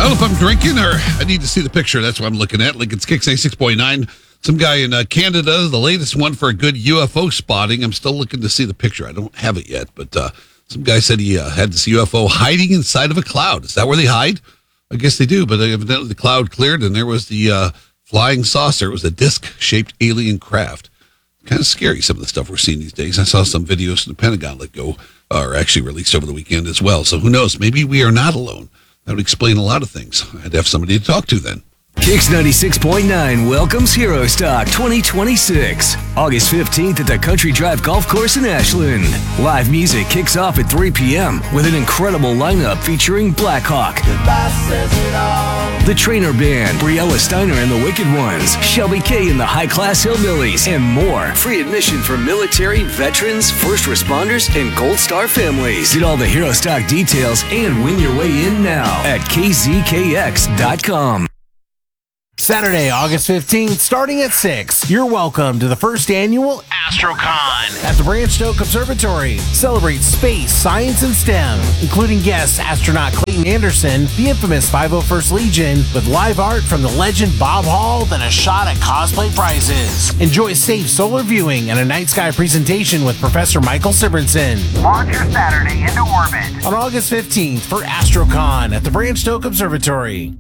I don't know if I'm drinking or I need to see the picture. That's what I'm looking at. Lincoln's Kicks 96.9. Some guy in Canada, the latest one for a good UFO spotting. I'm still looking to see the picture. I don't have it yet, but some guy said he had this UFO hiding inside of a cloud. Is that where they hide? I guess they do, but evidently the cloud cleared and there was the flying saucer. It was a disc-shaped alien craft. Kind of scary, some of the stuff we're seeing these days. I saw some videos from the Pentagon let go, or actually released over the weekend as well. So who knows? Maybe we are not alone. That would explain a lot of things. I'd have somebody to talk to then. Kicks 96.9 welcomes Hero Stock 2026. August 15th at the Country Drive Golf Course in Ashland. Live music kicks off at 3 p.m. with an incredible lineup featuring Blackhawk, the Trainer Band, Briella Steiner and the Wicked Ones, Shelby K and the High Class Hillbillies, and more. Free admission for military, veterans, first responders, and Gold Star families. Get all the Hero Stock details and win your way in now at kzkx.com. Saturday, August 15th, starting at 6, you're welcome to the first annual AstroCon at the Branch Oak Observatory. Celebrate space, science, and STEM, including guest astronaut Clayton Anderson, the infamous 501st Legion, with live art from the legend Bob Hall, then a shot at cosplay prizes. Enjoy safe solar viewing and a night sky presentation with Professor Michael Sibrinson. Launch your Saturday into orbit On August 15th for AstroCon at the Branch Oak Observatory.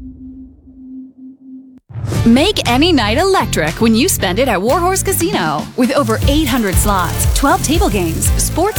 Make any night electric when you spend it at Warhorse Casino. With over 800 slots, 12 table games, sports